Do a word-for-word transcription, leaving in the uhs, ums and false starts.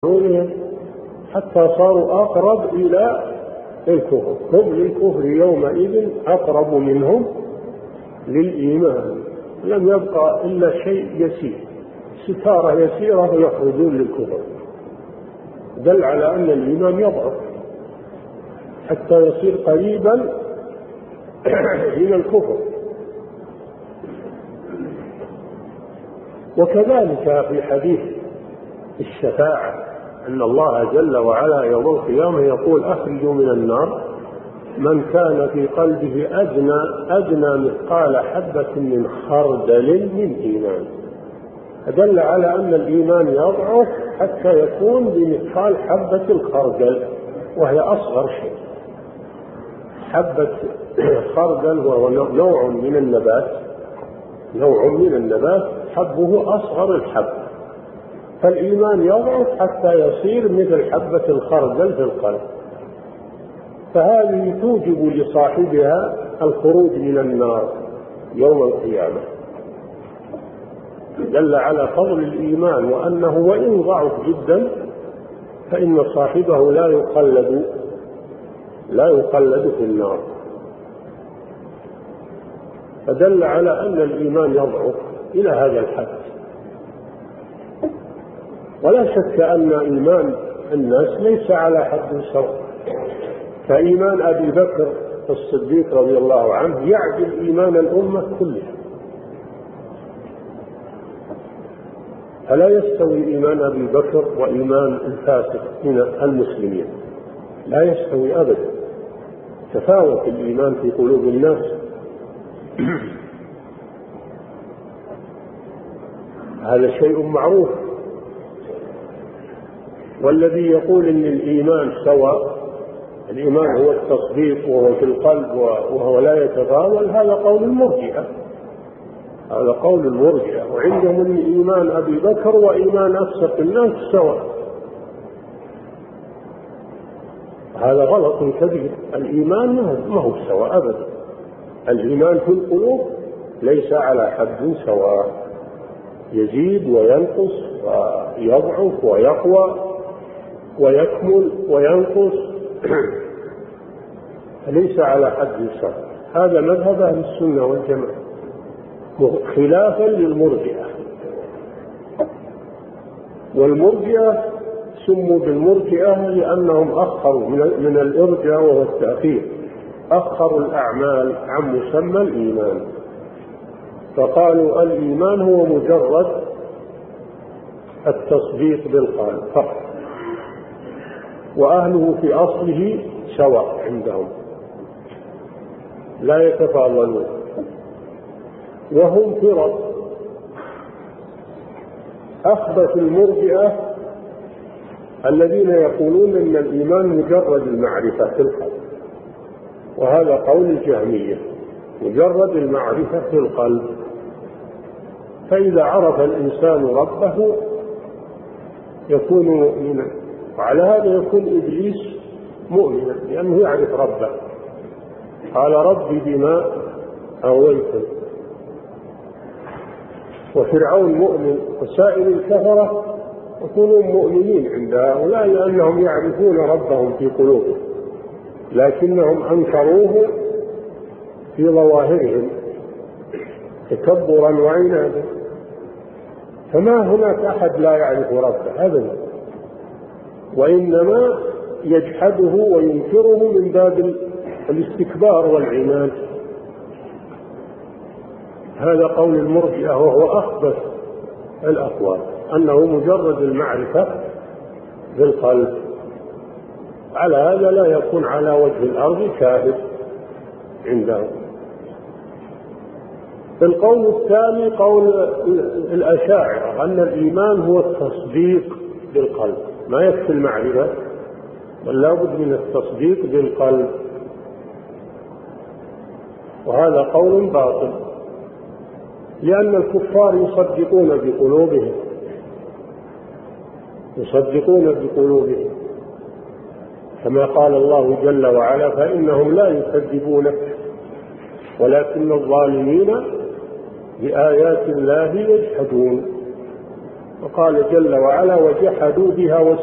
حتى صاروا أقرب إلى الكفر، هم للكفر يومئذ أقرب منهم للإيمان، لم يبقى إلا شيء يسير، ستارة يسيرة يخرجون للكفر، دل على أن الإيمان يضعف حتى يصير قريبا من الكفر. وكذلك في حديث الشفاعة أن الله جل وعلا يوم القيامة يقول أخرجوا من النار من كان في قلبه أدنى أدنى مثقال حبة من خردل من إيمان، دل على أن الإيمان يضعف حتى يكون بمثقال حبة الخردل، وهي أصغر شيء. حبة خردل وهو نوع من النبات، نوع من النبات حبه أصغر الحب، فالإيمان يضعف حتى يصير مثل حبة الخردل في القلب، فهذه توجب لصاحبها الخروج من النار يوم القيامة. دل على فضل الإيمان وأنه وإن ضعف جدا فإن صاحبه لا يقلد لا يقلد في النار، فدل على أن الإيمان يضعف إلى هذا الحد. ولا شك أن إيمان الناس ليس على حد سواء، فإيمان أبي بكر الصديق رضي الله عنه يعدل إيمان الأمة كلها، فلا يستوي إيمان أبي بكر وإيمان الفاسق من المسلمين، لا يستوي أبدا، تفاوت الإيمان في قلوب الناس. هذا شيء معروف. والذي يقول إن الإيمان سواء، الإيمان هو التصديق وهو في القلب وهو لا يتفاول، هذا قول المرجئة، هذا قول المرجئة، وعندهم أن إيمان أبي بكر وإيمان أفسق الناس سواء، هذا غلط كبير. الإيمان ما هو سواء أبدا، الإيمان في القلوب ليس على حد سواء، يزيد وينقص ويضعف ويقوى ويكمل وينقص، ليس على حد سواء. هذا مذهب أهل السنة والجماعة خلافا للمرجئة، والمرجئة سموا بالمرجئة لأنهم أخروا من الإرجاء وهو التأخير، أخروا الأعمال عن مسمى الإيمان، فقالوا الإيمان هو مجرد التصديق بالقلب فقط، وأهله في أصله سواء عندهم لا يتفاضلون، وهم فرق. أخبث المرجئة الذين يقولون أن الإيمان مجرد المعرفة في القلب، وهذا قول الجهمية، مجرد المعرفة في القلب، فإذا عرف الإنسان ربه يكون مؤمنا، وعلى هذا يكون إبليس مؤمنا لأنه يعرف ربه، قال ربي بما أغويتني، وفرعون مؤمن، وسائر الكفرة يكونون مؤمنين عند هؤلاء لأنهم يعرفون ربهم في قلوبهم، لكنهم أنكروه في ظواهرهم تكبرا وعنادا، فما هناك أحد لا يعرف ربه أبدا، وإنما يجحده وينكره من باب الاستكبار والعناد. هذا قول المرجئة وهو أخبث الأقوال، أنه مجرد المعرفة بالقلب، على هذا لا يكون على وجه الأرض كافر عندهم. القول الثاني قول الأشاعرة أن الإيمان هو التصديق بالقلب، ما يكفي المعرفة بل لا بد من التصديق بالقلب، وهذا قول باطل، لأن الكفار يصدقون بقلوبهم يصدقون بقلوبهم كما قال الله جل وعلا فإنهم لا يكذبونك ولكن الظالمين بآيات الله يجحدون، وقال جل وعلا وجحدوا بها